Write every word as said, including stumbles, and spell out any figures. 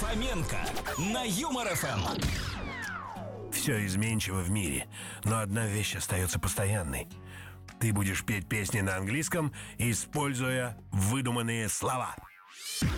Фоменко на Юмор эф эм. Все изменчиво в мире, но одна вещь остается постоянной. Ты будешь петь песни на английском, используя выдуманные слова.